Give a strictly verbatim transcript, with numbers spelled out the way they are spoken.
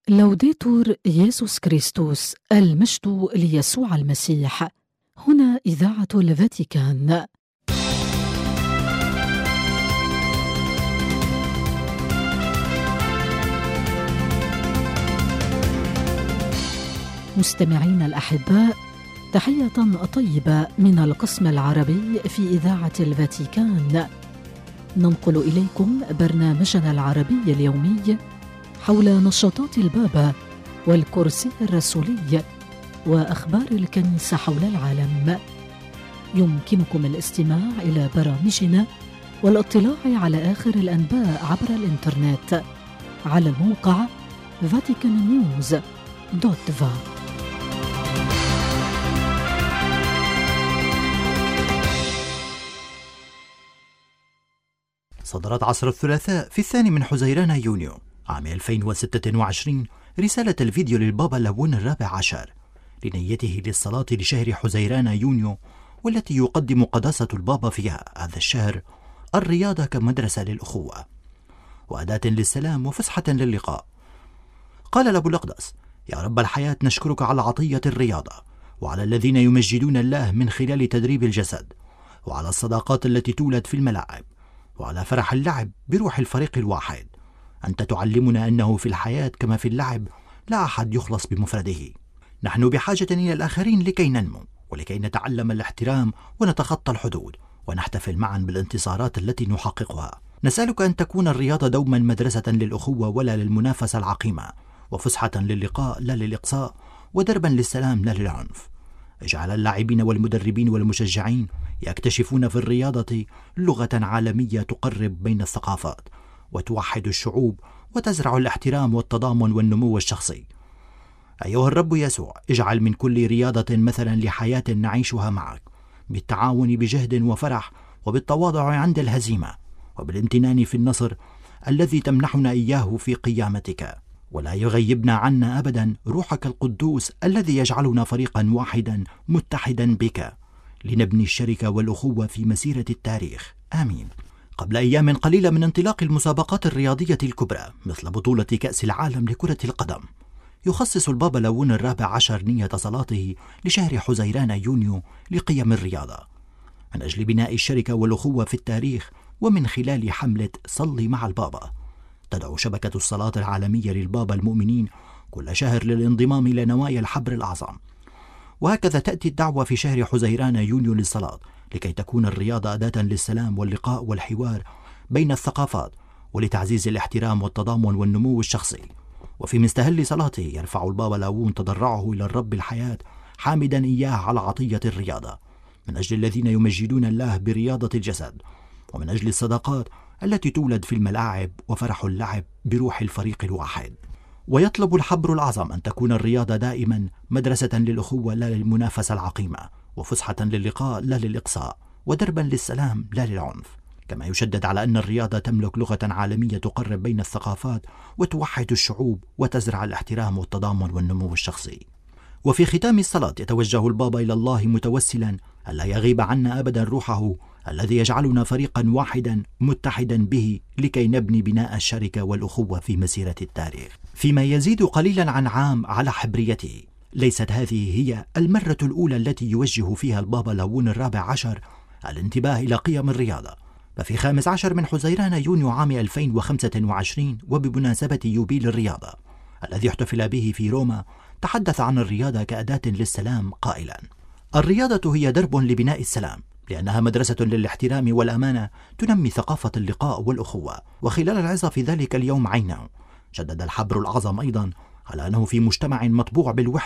لوديتور يسوع كريستوس، المجد ليسوع المسيح. هنا إذاعة الفاتيكان. مستمعين الأحباء، تحية طيبة من القسم العربي في إذاعة الفاتيكان. ننقل إليكم برنامجنا العربي اليومي حول نشاطات البابا والكرسي الرسولي وأخبار الكنيسة حول العالم. يمكنكم الاستماع إلى برامجنا والاطلاع على آخر الأنباء عبر الإنترنت على الموقع فاتيكان نيوز دوت فا. صدرت عصر الثلاثاء في الثاني من حزيران يونيو عام ألفين وستة وعشرين رسالة الفيديو للبابا لوون الرابع عشر لنيته للصلاة لشهر حزيران يونيو، والتي يقدم قداسة البابا فيها هذا الشهر الرياضة كمدرسة للأخوة وأداة للسلام وفسحة للقاء. قال الأب الأقدس: يا رب الحياة، نشكرك على عطية الرياضة وعلى الذين يمجدون الله من خلال تدريب الجسد، وعلى الصداقات التي تولد في الملاعب، وعلى فرح اللعب بروح الفريق الواحد. أنت تعلمنا أنه في الحياة كما في اللعب لا أحد يخلص بمفرده. نحن بحاجة إلى الآخرين لكي ننمو ولكي نتعلم الاحترام ونتخطى الحدود ونحتفل معا بالانتصارات التي نحققها. نسألك أن تكون الرياضة دوما مدرسة للأخوة ولا للمنافسة العقيمة، وفسحة للقاء لا للإقصاء، ودربا للسلام لا للعنف. اجعل اللاعبين والمدربين والمشجعين يكتشفون في الرياضة لغة عالمية تقرب بين الثقافات وتوحد الشعوب وتزرع الاحترام والتضامن والنمو الشخصي. أيها الرب يسوع، اجعل من كل رياضة مثلا لحياة نعيشها معك، بالتعاون بجهد وفرح، وبالتواضع عند الهزيمة، وبالامتنان في النصر الذي تمنحنا إياه في قيامتك. ولا يغيبنا عنا أبدا روحك القدوس الذي يجعلنا فريقا واحدا متحدا بك لنبني الشركة والأخوة في مسيرة التاريخ. آمين. قبل أيام قليلة من انطلاق المسابقات الرياضية الكبرى مثل بطولة كأس العالم لكرة القدم، يخصص البابا لوون الرابع عشر نية صلاته لشهر حزيران يونيو لقيم الرياضة من أجل بناء الشركة والأخوة في التاريخ، ومن خلال حملة صلي مع البابا. تدعو شبكة الصلاة العالمية للبابا المؤمنين كل شهر للانضمام إلى نوايا الحبر الأعظم، وهكذا تأتي الدعوة في شهر حزيران يونيو للصلاة لكي تكون الرياضة أداة للسلام واللقاء والحوار بين الثقافات، ولتعزيز الاحترام والتضامن والنمو الشخصي. وفي مستهل صلاته يرفع البابا لوون تضرعه إلى الرب الحياة، حامدا إياه على عطية الرياضة من أجل الذين يمجدون الله برياضة الجسد، ومن أجل الصداقات التي تولد في الملاعب وفرح اللعب بروح الفريق الواحد. ويطلب الحبر الأعظم أن تكون الرياضة دائما مدرسة للأخوة لا للمنافسة العقيمة، وفسحة للقاء لا للإقصاء، ودربا للسلام لا للعنف. كما يشدد على أن الرياضة تملك لغة عالمية تقرب بين الثقافات وتوحد الشعوب وتزرع الاحترام والتضامن والنمو الشخصي. وفي ختام الصلاة يتوجه البابا إلى الله متوسلا ألا يغيب عنا أبدا روحه الذي يجعلنا فريقا واحدا متحدا به لكي نبني بناء الشركة والأخوة في مسيرة التاريخ. فيما يزيد قليلا عن عام على حبريته، ليست هذه هي المرة الأولى التي يوجه فيها البابا لوون الرابع عشر الانتباه إلى قيم الرياضة. ففي خامس عشر من حزيران يونيو عام ألفين وخمسة وعشرين، وبمناسبة يوبيل الرياضة الذي احتفل به في روما، تحدث عن الرياضة كأداة للسلام قائلا: الرياضة هي درب لبناء السلام، لأنها مدرسة للاحترام والأمانة تنمي ثقافة اللقاء والأخوة. وخلال العظة في ذلك اليوم عينه شدد الحبر الأعظم أيضا على أنه في مجتمع مطبوع بالوحدة